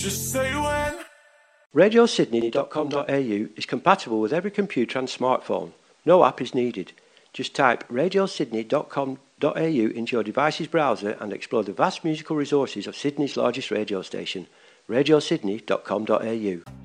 Just say when. RadioSydney.com.au is compatible with every computer and smartphone. No app is needed. Just type RadioSydney.com.au into your device's browser and explore the vast musical resources of Sydney's largest radio station, RadioSydney.com.au.